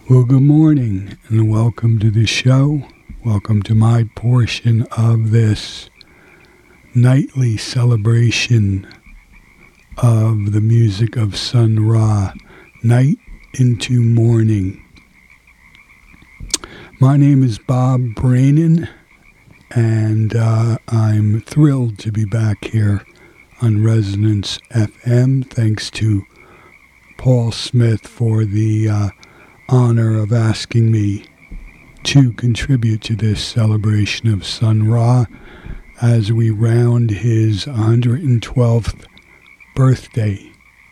Well, good morning and welcome to the show. Welcome to my portion of this nightly celebration of the music of Sun Ra, night into morning. My name is Bob Brainin, and I'm thrilled to be back here on Resonance FM. Thanks to Paul Smith for the honor of asking me to contribute to this celebration of Sun Ra as we round his 112th birthday.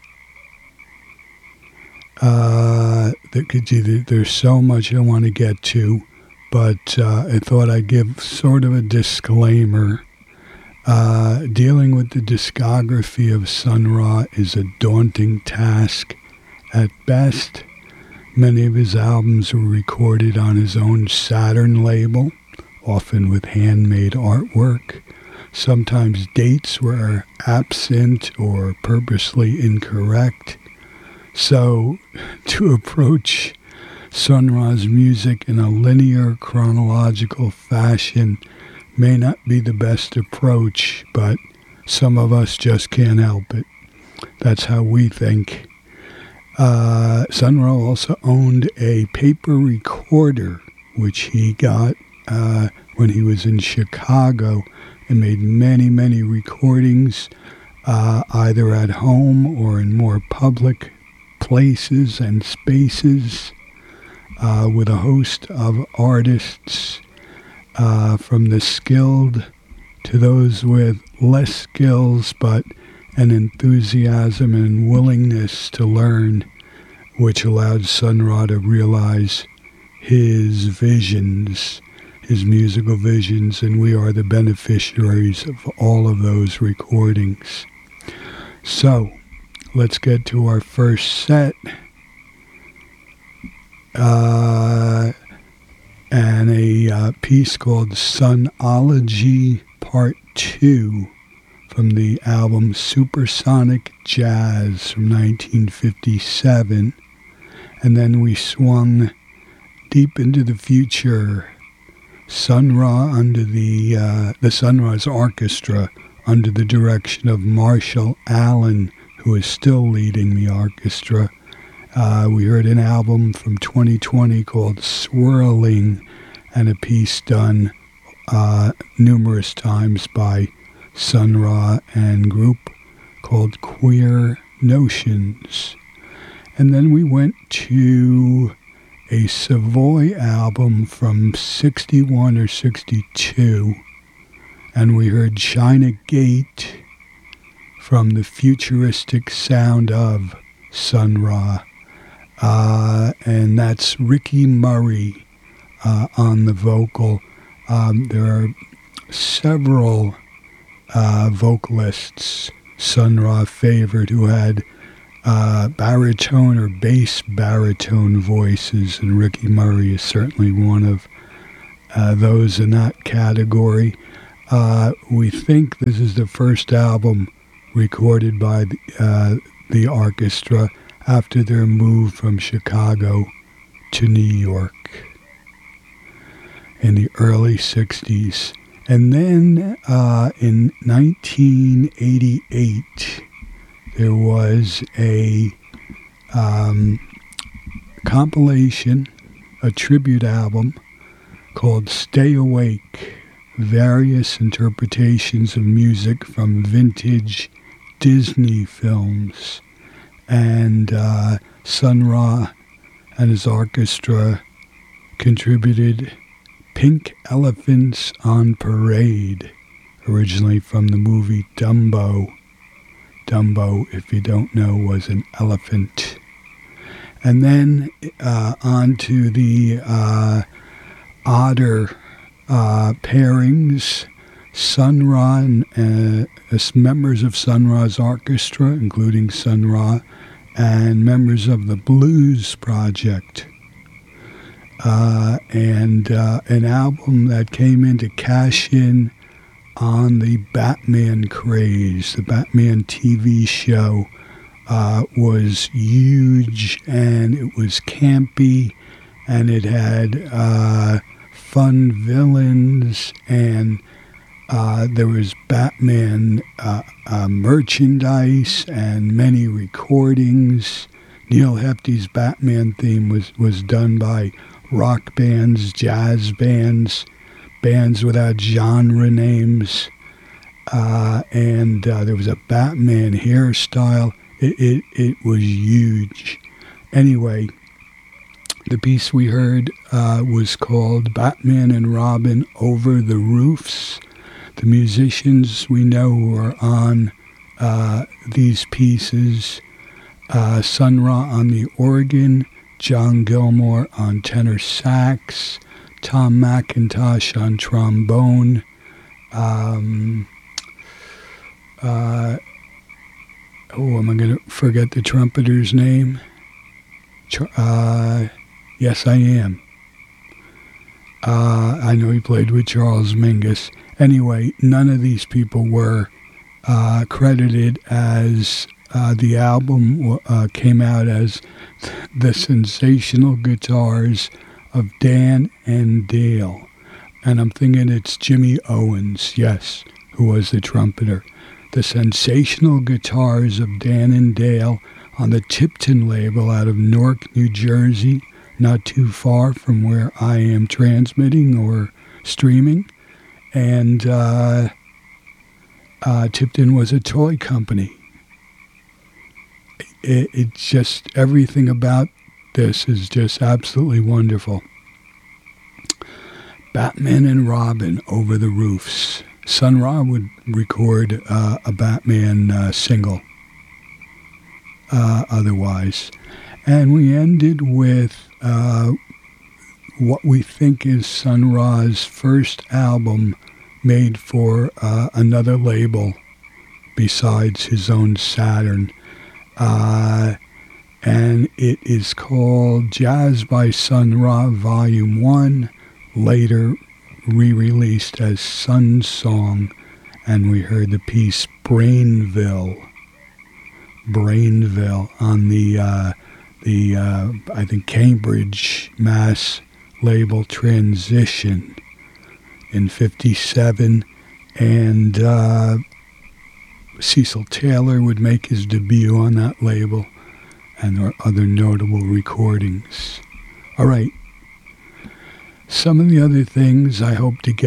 There's so much I want to get to, but I thought I'd give sort of a disclaimer. Dealing with the discography of Sun Ra is a daunting task at best. Many of his albums were recorded on his own Saturn label, often with handmade artwork. Sometimes dates were absent or purposely incorrect. So, to approach Sun Ra's music in a linear, chronological fashion may not be the best approach, but some of us just can't help it. That's how we think. Sun Ra also owned a paper recorder, which he got when he was in Chicago, and made many, many recordings, either at home or in more public places and spaces, with a host of artists, from the skilled to those with less skills, but an enthusiasm and willingness to learn, which allowed Sun Ra to realize his visions, his musical visions, and we are the beneficiaries of all of those recordings. So, let's get to our first set. And a piece called Sunology Part 2 from the album Supersonic Jazz from 1957. And then we swung deep into the future. Sun Ra under the Sun Ra's Orchestra under the direction of Marshall Allen, who is still leading the orchestra. We heard an album from 2020 called Swirling, and a piece done numerous times by Sun Ra and group called Queer Notions. And then we went to a Savoy album from 61 or 62, and we heard China Gate from the futuristic sound of Sun Ra. And that's Ricky Murray on the vocal. There are several vocalists Sun Ra favored who had baritone or bass baritone voices, and Ricky Murray is certainly one of those in that category. We think this is the first album recorded by the orchestra after their move from Chicago to New York in the early 60s. And then in 1988, there was a compilation, a tribute album called Stay Awake, Various Interpretations of Music from Vintage Disney Films. And Sun Ra and his orchestra contributed Pink Elephants on Parade, originally from the movie Dumbo. Dumbo, if you don't know, was an elephant. And then on to the odder pairings. Sun Ra and members of Sun Ra's orchestra, including Sun Ra, and members of the Blues Project. And an album that came in to cash in on the Batman craze. The Batman TV show was huge, and it was campy, and it had fun villains, and there was Batman merchandise and many recordings. Neil Hefti's Batman theme was done by rock bands, jazz bands, bands without genre names, and there was a Batman hairstyle. It was huge. Anyway, the piece we heard was called Batman and Robin Over the Roofs. The musicians we know who are on these pieces, Sun Ra on the organ, John Gilmore on tenor sax, Tom McIntosh on trombone, am I going to forget the trumpeter's name? Yes, I am. I know he played with Charles Mingus. Anyway, none of these people were credited as the album came out as The Sensational Guitars of Dan and Dale. And I'm thinking it's Jimmy Owens, yes, who was the trumpeter. The Sensational Guitars of Dan and Dale on the Tipton label out of Newark, New Jersey, not too far from where I am transmitting or streaming. And Tipton was a toy company. It's just, everything about this is just absolutely wonderful. Batman and Robin Over the Roofs. Sun Ra would record a Batman single otherwise. And we ended with what we think is Sun Ra's first album made for another label besides his own Saturn. And it is called Jazz by Sun Ra Volume 1, later re-released as Sun Song, and we heard the piece Brainville on the I think Cambridge, Mass label Transition in 57, and Cecil Taylor would make his debut on that label, and there are other notable recordings. All right. Some of the other things I hope to get